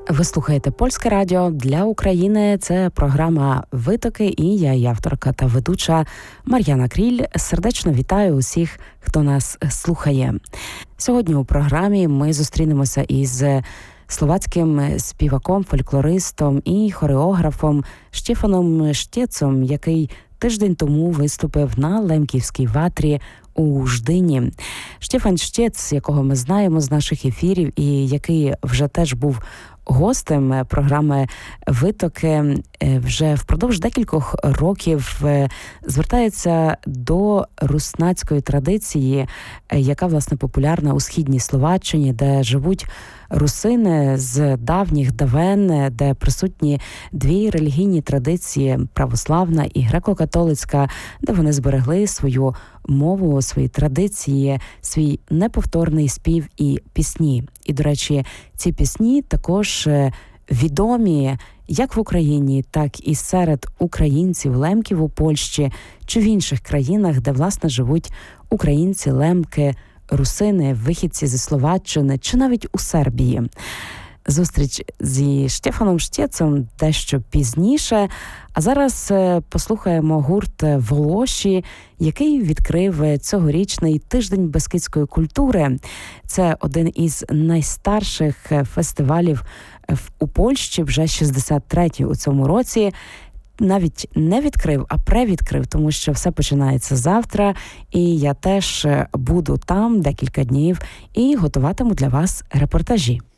Ви слухаєте Польське радіо для України. Це програма «Витоки» і я авторка та ведуча Мар'яна Кріль. Сердечно вітаю усіх, хто нас слухає. Сьогодні у програмі ми зустрінемося із словацьким співаком, фольклористом і хореографом Штефаном Штєцом, який тиждень тому виступив на Лемківській ватрі у Ждині. Штефан Штєц, якого ми знаємо з наших ефірів і який вже теж був гостем програми «Витоки», вже впродовж декількох років звертається до руснацької традиції, яка, власне, популярна у східній Словаччині, де живуть русини з давніх давен, де присутні дві релігійні традиції – православна і греко-католицька, де вони зберегли свою мову, свої традиції, свій неповторний спів і пісні. І, до речі, ці пісні також відомі як в Україні, так і серед українців, лемків у Польщі чи в інших країнах, де, власне, живуть українці, лемки, русини, вихідці зі Словаччини чи навіть у Сербії. Зустріч зі Штефаном Штєцом дещо пізніше. А зараз послухаємо гурт «Волоші», який відкрив цьогорічний тиждень бескидської культури. Це один із найстарших фестивалів у Польщі, вже 63-й у цьому році. Навіть не відкрив, а превідкрив, тому що все починається завтра, і я теж буду там декілька днів і готуватиму для вас репортажі.